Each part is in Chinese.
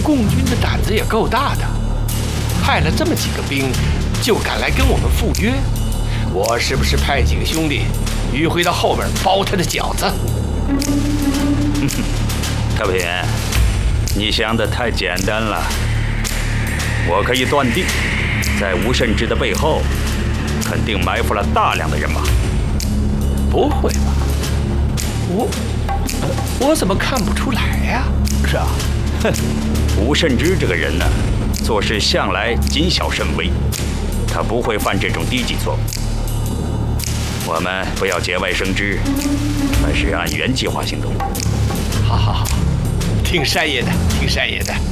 共军的胆子也够大的，派了这么几个兵，就敢来跟我们赴约。我是不是派几个兄弟迂回到后边包他的饺子？ 太平，你想的太简单了。我可以断定，在吴慎之的背后，肯定埋伏了大量的人马。 不会吧？我怎么看不出来呀？是啊， 哼，吴慎之这个人呢，做事向来谨小慎微，他不会犯这种低级错误。我们不要节外生枝，而是按原计划行动。 好，听山爷的，听山爷的。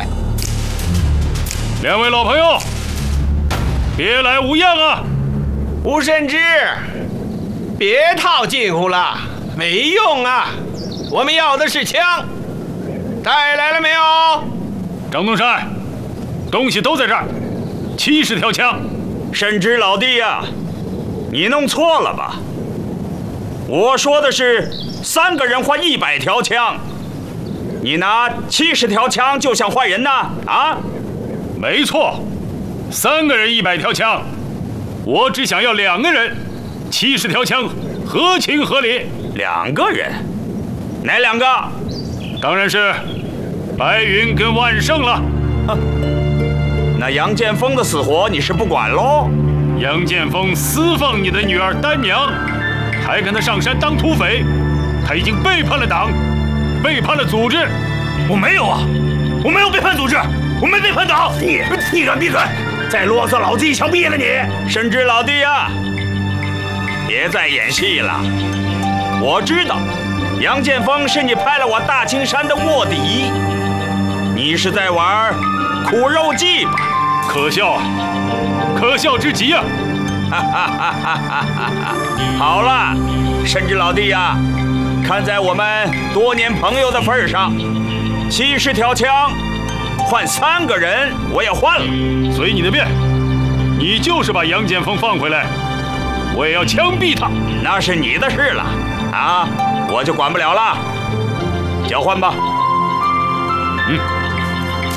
两位老朋友，别来无恙啊！ 吴慎之，别套近乎了，没用啊！我们要的是枪，带来了没有？ 张东山，东西都在这儿，70条枪。 慎之老弟呀，你弄错了吧？我说的是3个人换100条枪，你拿70条枪就想换人呢？啊？ 没错，3个人100条枪，我只想要2个人，70条枪，合情合理。 2个人？哪2个？ 当然是白云跟万胜了。 那杨建锋的死活你是不管喽？ 杨建锋私放你的女儿丹娘，还跟他上山当土匪，他已经背叛了党，背叛了组织。 我没有啊，我没有背叛组织，我没背叛党。你敢闭嘴！再啰嗦，老子一枪毙了你！ 慎之老弟呀，别再演戏了。我知道杨建锋是你派了我大青山的卧底，你是在玩苦肉计吧？ 可笑啊，可笑之极啊！ 好了，慎之老弟呀，看在我们多年朋友的份上，70条枪换3个人，我也换了。 随你的便，你就是把杨建锋放回来，我也要枪毙他。 那是你的事了啊，我就管不了了。交换吧。